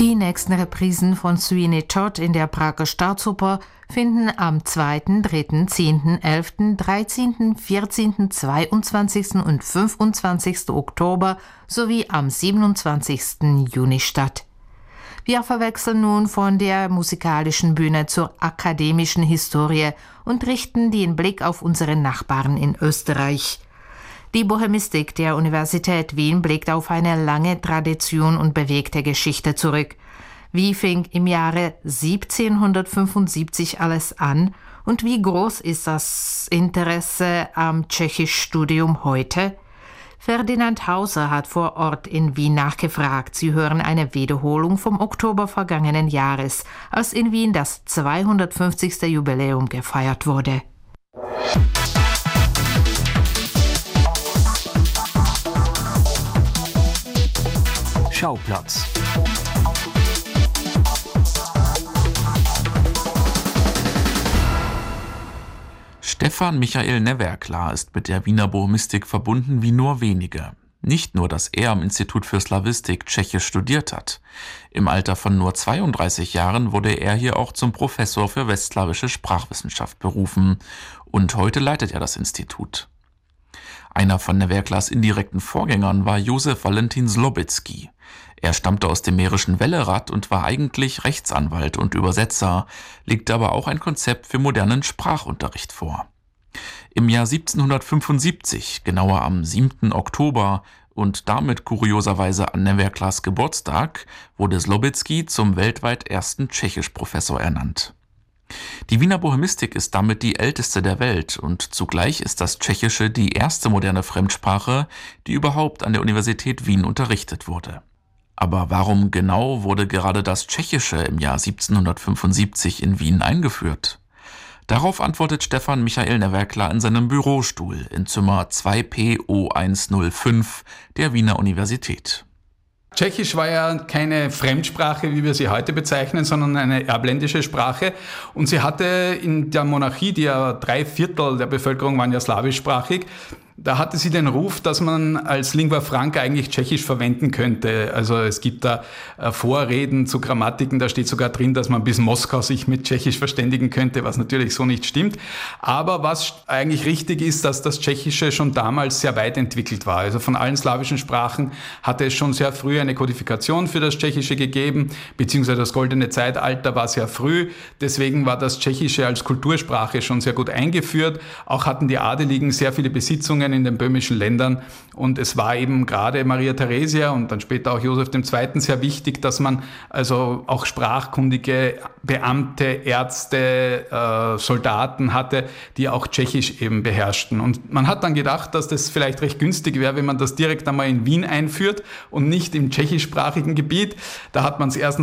Die nächsten Reprisen von Sweeney Todd in der Prager Staatsoper finden am 2., 3., 10., 11., 13., 14., 22. und 25. Oktober sowie am 27. Juni statt. Wir verwechseln nun von der musikalischen Bühne zur akademischen Historie und richten den Blick auf unsere Nachbarn in Österreich. Die Bohemistik der Universität Wien blickt auf eine lange Tradition und bewegte Geschichte zurück. Wie fing im Jahre 1775 alles an und wie groß ist das Interesse am Tschechischstudium heute? Ferdinand Hauser hat vor Ort in Wien nachgefragt. Sie hören eine Wiederholung vom Oktober vergangenen Jahres, als in Wien das 250. Jubiläum gefeiert wurde. Schauplatz. Stefan Michael Neverkla ist mit der Wiener Bohemistik verbunden wie nur wenige. Nicht nur, dass er am Institut für Slawistik Tschechisch studiert hat. Im Alter von nur 32 Jahren wurde er hier auch zum Professor für westslawische Sprachwissenschaft berufen. Und heute leitet er das Institut. Einer von Neverklas indirekten Vorgängern war Josef Valentin Zlobitzky. Er stammte aus dem mährischen Wellerat und war eigentlich Rechtsanwalt und Übersetzer, legte aber auch ein Konzept für modernen Sprachunterricht vor. Im Jahr 1775, genauer am 7. Oktober und damit kurioserweise an Neverklas Geburtstag, wurde Zlobitzky zum weltweit ersten Tschechischprofessor ernannt. Die Wiener Bohemistik ist damit die älteste der Welt und zugleich ist das Tschechische die erste moderne Fremdsprache, die überhaupt an der Universität Wien unterrichtet wurde. Aber warum genau wurde gerade das Tschechische im Jahr 1775 in Wien eingeführt? Darauf antwortet Stefan Michael Neverkla in seinem Bürostuhl in Zimmer 2P0105 der Wiener Universität. Tschechisch war ja keine Fremdsprache, wie wir sie heute bezeichnen, sondern eine erbländische Sprache. Und sie hatte in der Monarchie, die ja 3/4 der Bevölkerung waren ja slawischsprachig, da hatte sie den Ruf, dass man als Lingua Franca eigentlich Tschechisch verwenden könnte. Also es gibt da Vorreden zu Grammatiken, da steht sogar drin, dass man bis Moskau sich mit Tschechisch verständigen könnte, was natürlich so nicht stimmt. Aber was eigentlich richtig ist, dass das Tschechische schon damals sehr weit entwickelt war. Also von allen slawischen Sprachen hatte es schon sehr früh eine Kodifikation für das Tschechische gegeben, beziehungsweise das goldene Zeitalter war sehr früh. Deswegen war das Tschechische als Kultursprache schon sehr gut eingeführt. Auch hatten die Adeligen sehr viele Besitzungen in den böhmischen Ländern und es war eben gerade Maria Theresia und dann später auch Josef II. Sehr wichtig, dass man also auch sprachkundige Beamte, Ärzte, Soldaten hatte, die auch Tschechisch eben beherrschten. Und man hat dann gedacht, dass das vielleicht recht günstig wäre, wenn man das direkt einmal in Wien einführt und nicht im tschechischsprachigen Gebiet. Da hat man es erstens